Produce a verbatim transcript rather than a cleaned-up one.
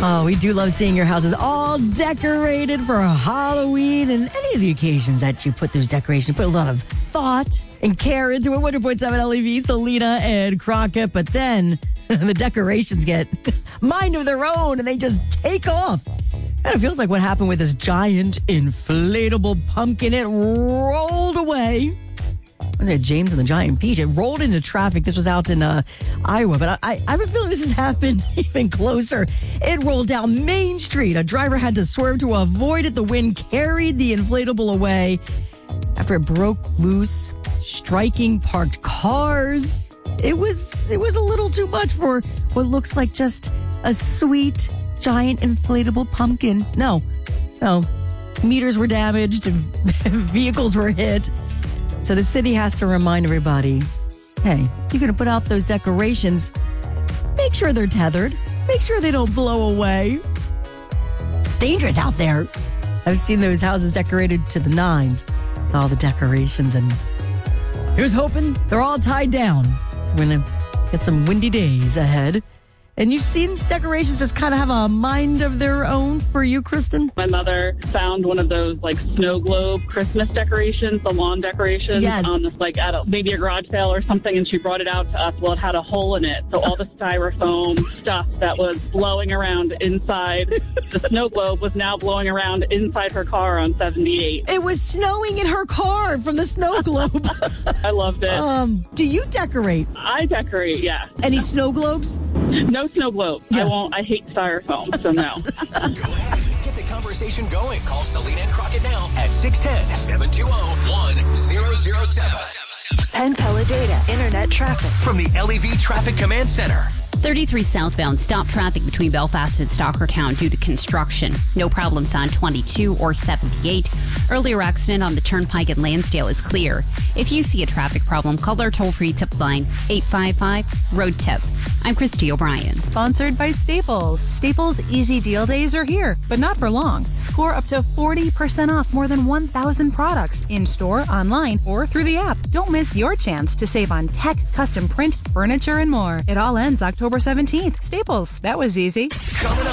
Oh, we do love seeing your houses all decorated for Halloween and any of the occasions that you put those decorations. Put a lot of thought and care into it. one hundred point seven L E V, Selena and Crockett. But then the decorations get mind of their own and they just take off. And it feels like what happened with this giant inflatable pumpkin. It rolled away. Was it James and the Giant Peach? It rolled into traffic. This was out in uh, Iowa, but I, I have a feeling this has happened even closer. It rolled down Main Street. A driver had to swerve to avoid it. The wind carried the inflatable away after it broke loose, striking parked cars. It was it was a little too much for what looks like just a sweet, giant inflatable pumpkin. No, no. Meters were damaged. Vehicles were hit. So the city has to remind everybody, hey, you're going to put out those decorations. Make sure they're tethered. Make sure they don't blow away. It's dangerous out there. I've seen those houses decorated to the nines, all the decorations, and here's hoping they're all tied down. We're going to get some windy days ahead. And you've seen decorations just kind of have a mind of their own for you, Kristen? My mother found one of those like snow globe Christmas decorations, the lawn decorations, yes. on this like at a, maybe a garage sale or something, and she brought it out to us. Well, it had a hole in it, so all the styrofoam stuff that was blowing around inside the snow globe was now blowing around inside her car on seventy-eight. It was snowing in her car from the snow globe. I loved it. Um, do you decorate? I decorate, yeah. Any snow globes? No snow globe. Yeah. I won't. I hate styrofoam, so no. Go ahead. Get the conversation going. Call Selena and Crockett now at six one zero, seven two zero, one zero zero seven. Penn Data Internet traffic From the L E V Traffic Command Center. thirty-three southbound, stop traffic between Belfast and Stockertown due to construction. No problems on twenty-two or seventy-eight. Earlier accident on the Turnpike at Lansdale is clear. If you see a traffic problem, call our toll-free tip line, eight five five, road tip. I'm Christy O'Brien. Sponsored by Staples. Staples Easy Deal Days are here, but not for long. Score up to forty percent off more than one thousand products in-store, online, or through the app. Don't miss your chance to save on tech, custom print, furniture, and more. It all ends October seventeenth. Staples. That was easy. Coming up.